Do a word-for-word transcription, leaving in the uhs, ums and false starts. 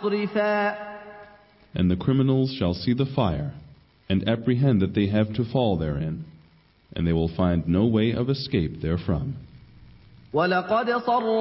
مُسْرِفًا. And the criminals shall see the fire, and apprehend that they have to fall therein, and they will find no way of escape therefrom. وَلَقَدْ صَرَّفْنَا